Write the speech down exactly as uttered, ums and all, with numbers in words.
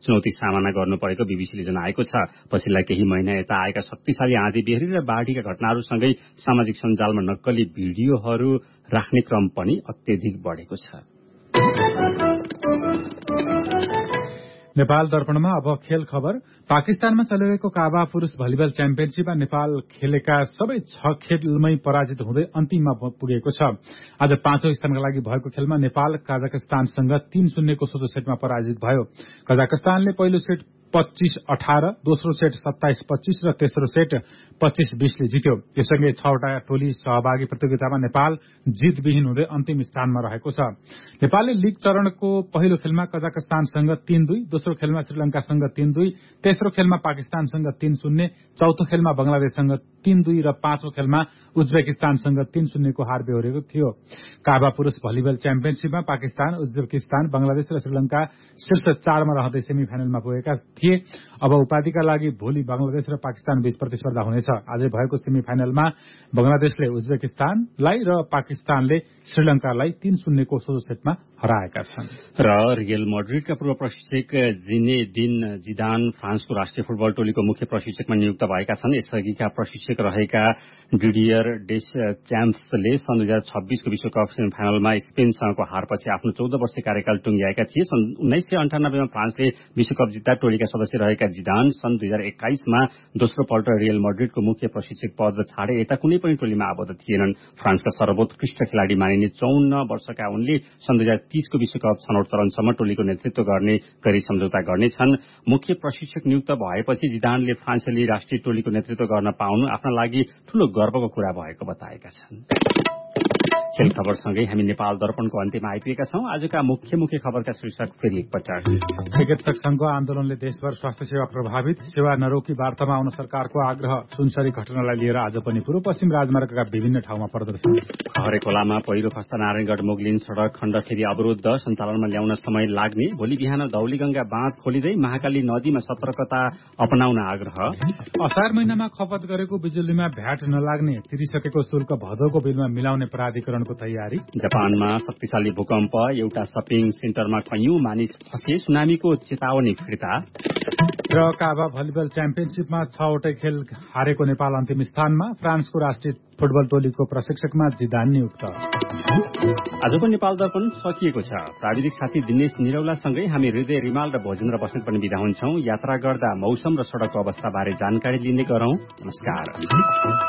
चुनौती सामना गर्नु परेको बीबीसीले जनाएको छ। पछिल्ला केही महिना यता आएका शक्तिशाली आँधी बेहरी र बाढीका घटनाहरूसँगै सामाजिक सञ्जालमा नक्कली भिडियोहरू राख्ने क्रम पनि अत्यधिक बढेको छ। नेपाल दर्पणमा अब खेल खबर। पाकिस्तानमा चलिरहेको काबा पुरूष भलिबल च्याम्पियनशीपमा नेपाल खेलेका सबै छ खेलमै पराजित हुँदै अन्तिममा पुगेको छ। आज पाँचौं स्थानका लागि भएको खेलमा नेपाल कजाकिस्तानसँग तीन शून्यको सोझो सेटमा पराजित भयो। कजाकिस्तानले पहिलो सेट पच्चीस अठार, दोस्रो सेट सत्ताइस पच्चीस र तेस्रो सेट पच्चीस बीसले जित्यो। यससँगै छवटा टोली सहभागी प्रतियोगितामा नेपाल जितविहीन हुँदै अन्तिम स्थानमा रहेको छ। नेपालले लीग चरणको पहिलो खेलमा कजाकिस्तानसँग तीन दुई, दोस्रो खेलमा श्रीलंकासँग तीन दुई, तेस्रो खेलमा पाकिस्तानसँग तीन शून्य, चौथो खेलमा बंगलादेशसँग तीन दुई र पाँचौं खेलमा उज्बेकिस्तानसँग तीन शून्यको हार बेहोरेको थियो। काबा पुरूष भलिबल च्याम्पियनशीपमा पाकिस्तान, उज्बेकिस्तान, बंगलादेश र श्रीलंका शीर्ष चारमा रहँदै सेमी फाइनलमा पुगेका थिए। अब उपाधिका लागि भोलि बंगलादेश र पाकिस्तान बीच प्रतिस्पर्धा हुनेछ। आजै भएको सेमी फाइनलमा बंगलादेशले उज्बेकिस्तानलाई र पाकिस्तानले श्रीलंकालाई तीन शून्यको सोझो सेटमा हराएका छन्। र रियल मैड्रिडका पूर्व प्रशिक्षक जिनेदिन जिदान फ्रान्सको राष्ट्रिय फुटबल टोलीको मुख्य प्रशिक्षकमा नियुक्त भएका छन्। यसअघिका प्रशिक्षक रहेका डिडियर डेस्च्याम्प्सले सन् दुई हजार छब्बीसको विश्वकप सेमी फाइनलमा स्पेनसँगको हारपछि आफ्नो चौध वर्षीय कार्यकाल टुंग्याएका थिए। सन् उन्नाइस सय अन्ठानब्बेमा फ्रान्सले विश्वकप जित्दा टोलीका सदस्य रहेका जिदान सन् दुई हजार एक्काइसमा दोस्रो पल्ट रियल मैड्रिडको मुख्य प्रशिक्षक पद छाडे यता कुनै पनि टोलीमा आबद्ध थिएनन्। फ्रान्सका सर्वोत्कृष्ट खेलाडी मानिने चौन्न वर्षका उनले सन् दुई हजार तीसको विश्वकप छनौट चरणसम्म टोलीको नेतृत्व गर्ने गरी सम्झौता गर्नेछन्। मुख्य प्रशिक्षक नियुक्त भएपछि जिदानले फ्रान्सेली राष्ट्रिय टोलीको नेतृत्व गर्न पाउनु आफ्ना लागि ठूलो गर्वको कुरा भएको बताएका छन्। खेल खबरसँगै हामी नेपाल दर्पणको अन्त्यमा आइपुगेका छौं। आजका मुख्य मुख्य खबरका शीर्षक फेरि एकपटक। चिकित्सक संघको आन्दोलनले देशभर स्वास्थ्य सेवा प्रभावित, सेवा नरोकी वार्तामा आउन सरकारको आग्रह। सुनसरी घटनालाई लिएर आज पनि पूर्व पश्चिम राजमार्गका विभिन्न ठाउँमा प्रदर्शन। खहरे खोलामा पहिरो खस्दा नारायणगढ मोगलिन सड़क खण्ड फेरि अवरोध, सञ्चालनमा ल्याउन समय लाग्ने। भोलि बिहान धौलीगंगा बाँध खोलिँदै महाकाली नदीमा सतर्कता अपनाउन आग्रह। असार महिनामा खपत गरेको बिजुलीमा भ्याट नलाग्ने, तिरिसकेको शुल्क भदौको बिलमा मिलाउने प्राधिकरणको तयारी। जापानमा शक्तिशाली भूकम्प, एउटा सपिङ सेन्टरमा कैयौं मानिस फसे, सुनामीको चेतावनी फिर्ता। र काबा भलिबल च्याम्पियनशीपमा छवटै खेल हारेको नेपाल अन्तिम स्थानमा, फ्रान्सको राष्ट्रिय फुटबल टोलीको प्रशिक्षकमा जिदान नियुक्त। आजको नेपाल दर्पण सकिएको छ। प्राविधिक साथी दिनेश निरौलासँगै हामी हृदय रिमाल र भोजेन्द्र बस्नेत पनि बिदा हुन्छौं। यात्रा गर्दा मौसम र सड़कको अवस्था बारे जानकारी लिने गरौं। नमस्कार।